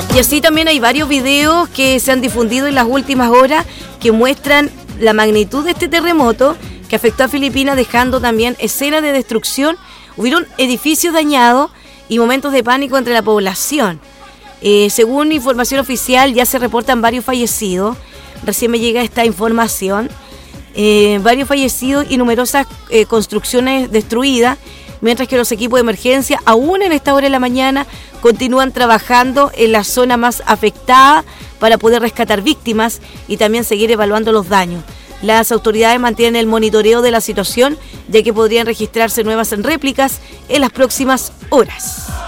Y así también hay varios videos que se han difundido en las últimas horas que muestran la magnitud de este terremoto que afectó a Filipinas, dejando también escenas de destrucción. Hubieron edificios dañados y momentos de pánico entre la población. Según información oficial, ya se reportan varios fallecidos. Recién me llega esta información. Varios fallecidos y numerosas construcciones destruidas, mientras que los equipos de emergencia, aún en esta hora de la mañana, continúan trabajando en la zona más afectada para poder rescatar víctimas y también seguir evaluando los daños. Las autoridades mantienen el monitoreo de la situación, ya que podrían registrarse nuevas réplicas en las próximas horas.